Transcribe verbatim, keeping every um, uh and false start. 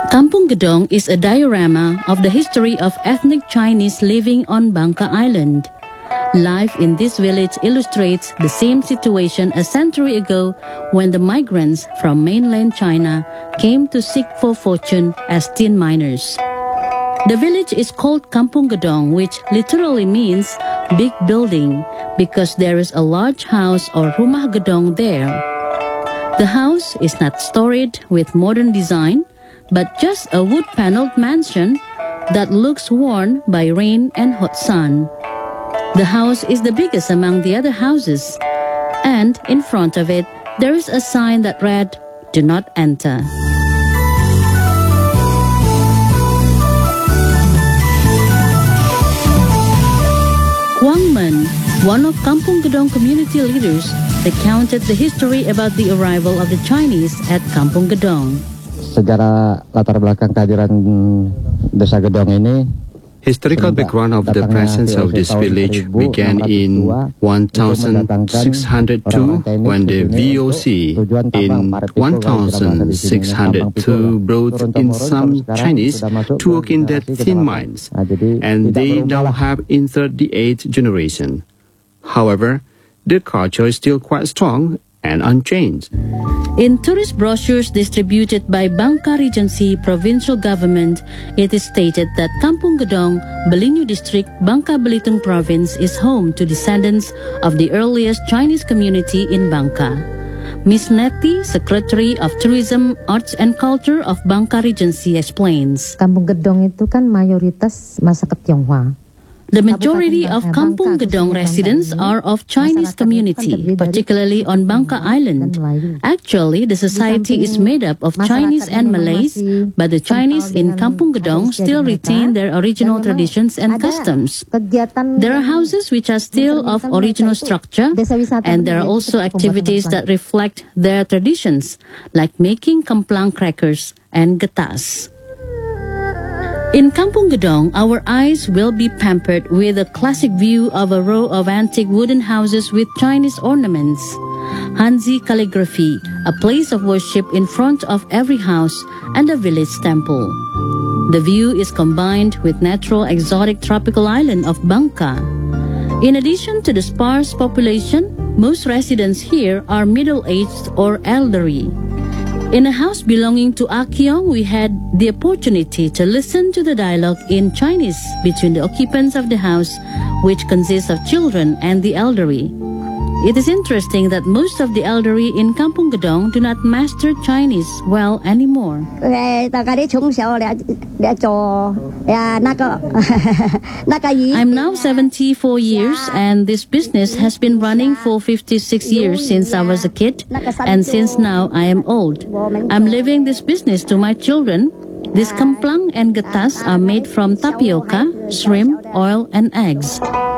Kampung Gedong is a diorama of the history of ethnic Chinese living on Bangka Island. Life in this village illustrates the same situation a century ago when the migrants from mainland China came to seek for fortune as tin miners. The village is called Kampung Gedong, which literally means big building, because there is a large house or rumah gedong there. The house is not storied with modern design, but just a wood-paneled mansion that looks worn by rain and hot sun. The house is the biggest among the other houses, and in front of it, there is a sign that read, "Do not enter." Huang Men, one of Kampung Gedong community leaders, recounted the history about the arrival of the Chinese at Kampung Gedong. Sejarah latar belakang kehadiran Desa Gedong ini, historical background of the presence of this village began in sixteen oh two when the V O C in sixteen oh two brought in some Chinese to work in their tin mines, and they now have entered the eighth generation. However, the culture is still quite strong and unchanged. In tourist brochures distributed by Bangka Regency provincial government, it is stated that Kampung Gedong, Belinyu District, Bangka Belitung Province is home to descendants of the earliest Chinese community in Bangka. Miss Nettie, Secretary of Tourism, Arts and Culture of Bangka Regency, explains. Kampung Gedong itu kan mayoritas masyarakat Tionghoa. The majority of Kampung Gedong residents are of Chinese community, particularly on Bangka Island. Actually, the society is made up of Chinese and Malays, but the Chinese in Kampung Gedong still retain their original traditions and customs. There are houses which are still of original structure, and there are also activities that reflect their traditions, like making kemplang crackers and getas. In Kampung Gedong, our eyes will be pampered with a classic view of a row of antique wooden houses with Chinese ornaments. Hanzi calligraphy, a place of worship in front of every house, and a village temple. The view is combined with natural exotic tropical island of Bangka. In addition to the sparse population, most residents here are middle-aged or elderly. In a house belonging to Ah Kiong, we had the opportunity to listen to the dialogue in Chinese between the occupants of the house, which consists of children and the elderly. It is interesting that most of the elderly in Kampung Gedong do not master Chinese well anymore. I'm now seventy-four years, and this business has been running for fifty-six years since I was a kid, and since now I am old. I'm leaving this business to my children. This kemplang and getas are made from tapioca, shrimp, oil, and eggs.